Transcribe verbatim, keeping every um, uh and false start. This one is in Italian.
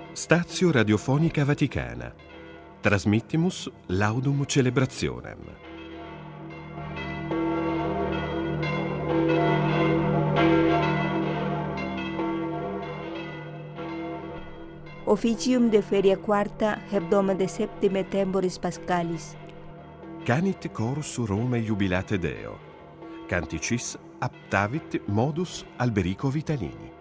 Stazio Radiofonica Vaticana. Transmittimus laudum celebrationem. Officium de feria quarta, hebdoma de septime temporis pascalis. Canit chorus Rome jubilate Deo. Canticis aptavit modus Alberico Vitalini.